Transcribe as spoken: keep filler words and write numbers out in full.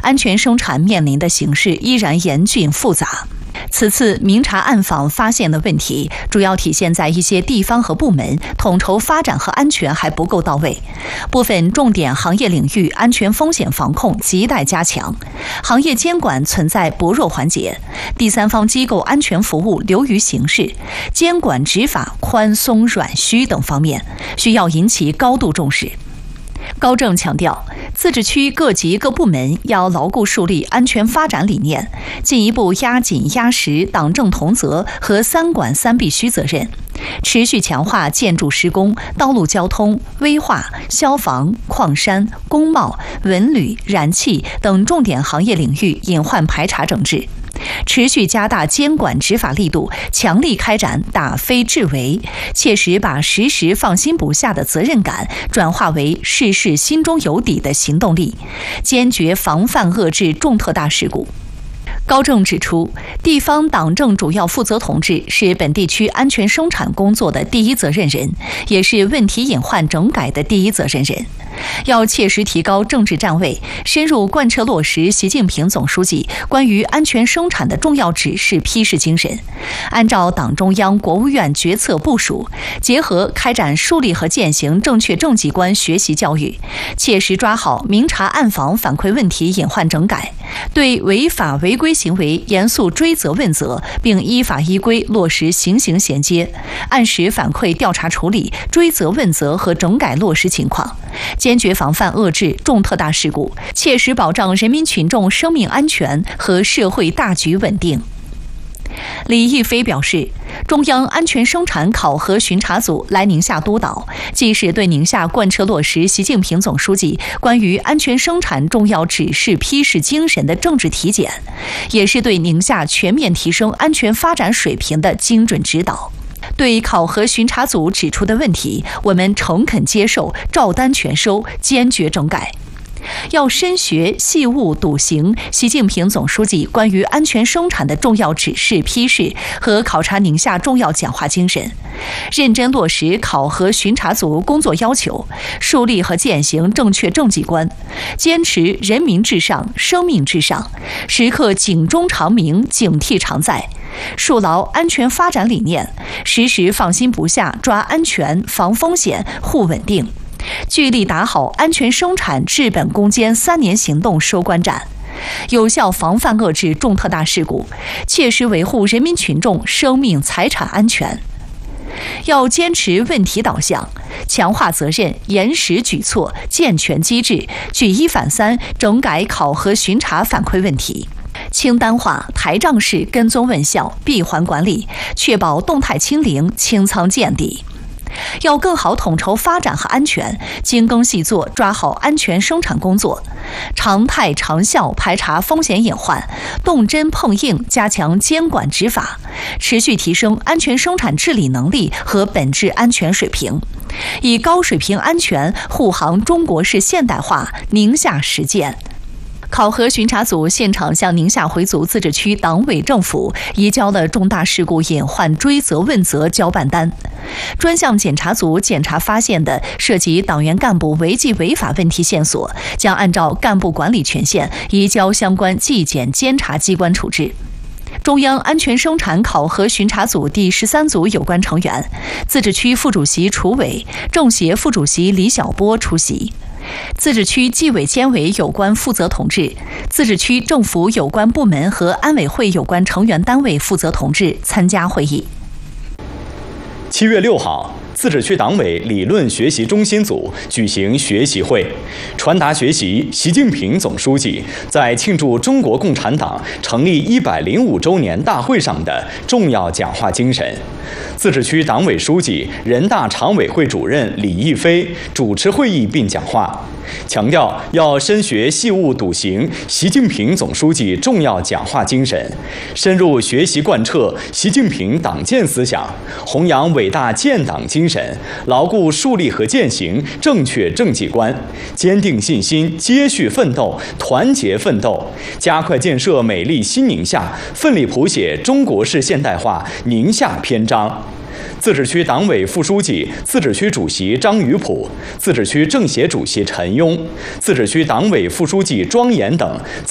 安全生产面临的形势依然严峻复杂。此次明察暗访发现的问题，主要体现在一些地方和部门统筹发展和安全还不够到位，部分重点行业领域安全风险防控亟待加强，行业监管存在薄弱环节，第三方机构安全服务流于形式，监管执法宽松软虚等方面，需要引起高度重视。高正强调，自治区各级各部门要牢固树立安全发展理念，进一步压紧压实党政同责和三管三必须责任，持续强化建筑施工、道路交通、危化、消防、矿山、工贸、文旅、燃气等重点行业领域隐患排查整治，持续加大监管执法力度，强力开展打非治为，切实把时时放心不下的责任感转化为事事心中有底的行动力，坚决防范遏制重特大事故。高正指出，地方党政主要负责同志是本地区安全生产工作的第一责任人，也是问题隐患整改的第一责任人。要切实提高政治站位，深入贯彻落实习近平总书记关于安全生产的重要指示批示精神，按照党中央、国务院决策部署，结合开展树立和践行正确政绩观学习教育，切实抓好明察暗访反馈问题隐患整改，对违法违规行为严肃追责问责，并依法依规落实刑刑衔接，按时反馈调查处理追责问责和整改落实情况，坚决防范遏制重特大事故，切实保障人民群众生命安全和社会大局稳定。李毅飞表示，中央安全生产考核巡查组来宁夏督导，既是对宁夏贯彻落实习近平总书记关于安全生产重要指示批示精神的政治体检，也是对宁夏全面提升安全发展水平的精准指导。对考核巡查组指出的问题，我们诚恳接受，照单全收，坚决整改。要深学细悟笃行习近平总书记关于安全生产的重要指示批示和考察宁夏重要讲话精神，认真落实考核巡查组工作要求，树立和践行正确政绩观，坚持人民至上、生命至上，时刻警钟长鸣、警惕常在，树牢安全发展理念，时时放心不下抓安全、防风险、护稳定，聚力打好安全生产治本攻坚三年行动收官战，有效防范遏制重特大事故，切实维护人民群众生命财产安全。要坚持问题导向，强化责任，严实举措，健全机制，举一反三整改考核巡查反馈问题，清单化、台账式跟踪问效，闭环管理，确保动态清零、清仓见底。要更好统筹发展和安全，精耕细作，抓好安全生产工作，常态长效排查风险隐患，动真碰硬加强监管执法，持续提升安全生产治理能力和本质安全水平，以高水平安全护航中国式现代化宁夏实践。考核巡查组现场向宁夏回族自治区党委政府移交了重大事故隐患追责问责交办单，专项检查组检查发现的涉及党员干部违纪违法问题线索，将按照干部管理权限移交相关纪检监察机关处置。中央安全生产考核巡查组第十三组有关成员，自治区副主席楚伟、政协副主席李小波出席。自治区纪委监委有关负责同志、自治区政府有关部门和安委会有关成员单位负责同志参加会议。 七月六号，自治区党委理论学习中心组举行学习会，传达学习习近平总书记在庆祝中国共产党成立一百零五周年大会上的重要讲话精神。自治区党委书记、人大常委会主任李毅飞主持会议并讲话，强调要深学细悟笃行习近平总书记重要讲话精神，深入学习贯彻习近平党建思想，弘扬伟大建党精神，牢固树立和践行正确政绩观，坚定信心，接续奋斗，团结奋斗，加快建设美丽新宁夏，奋力谱写中国式现代化宁夏篇章。自治区党委副书记、自治区主席张宇普、自治区政协主席陈庸、自治区党委副书记庄严等